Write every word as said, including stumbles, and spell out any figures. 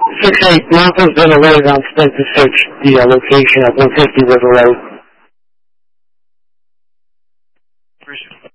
six eight, Marco's been alerted on Spent to search the uh, location of one fifty River Road. Appreciate it.